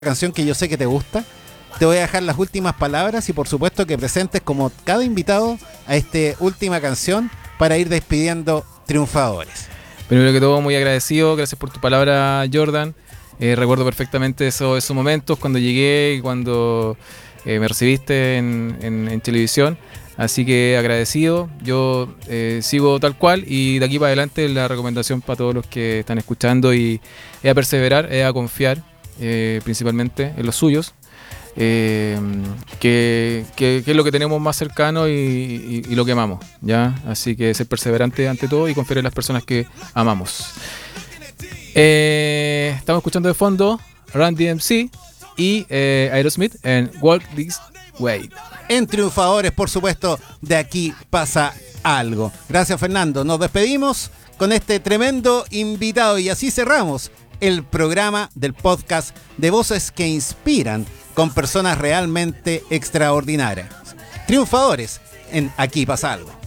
canción que yo sé que te gusta. Te voy a dejar las últimas palabras y por supuesto que presentes como cada invitado a esta última canción para ir despidiendo triunfadores. Primero que todo, muy agradecido, gracias por tu palabra, Jordan. Recuerdo perfectamente esos momentos cuando llegué y cuando me recibiste en televisión. Así que agradecido, yo sigo tal cual y de aquí para adelante la recomendación para todos los que están escuchando y es a perseverar, es a confiar principalmente en los suyos. Que es lo que tenemos más cercano y lo que amamos, ¿ya? Así que ser perseverante ante todo y confiar en las personas que amamos. Estamos escuchando de fondo Run DMC y Aerosmith en Walk This Way. En Triunfadores, por supuesto, de aquí pasa algo. Gracias, Fernando. Nos despedimos con este tremendo invitado y así cerramos el programa del podcast de Voces que Inspiran con personas realmente extraordinarias. Triunfadores en Aquí pasa algo.